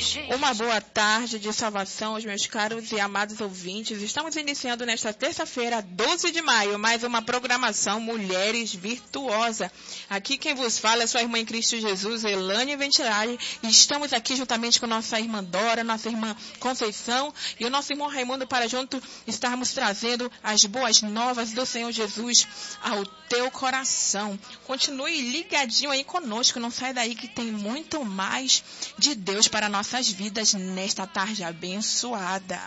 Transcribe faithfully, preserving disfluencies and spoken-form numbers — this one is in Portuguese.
Uma boa tarde de salvação aos meus caros e amados ouvintes. Estamos iniciando nesta terça-feira, doze de maio, mais uma programação Mulheres Virtuosa. Aqui quem vos fala é sua irmã em Cristo Jesus, Elane Ventilari, e estamos aqui juntamente com nossa irmã Dora, nossa irmã Conceição e o nosso irmão Raimundo para junto estarmos trazendo as boas novas do Senhor Jesus ao teu coração. Continue ligadinho aí conosco, não sai daí que tem muito mais de Deus para nossas vidas nesta tarde abençoada.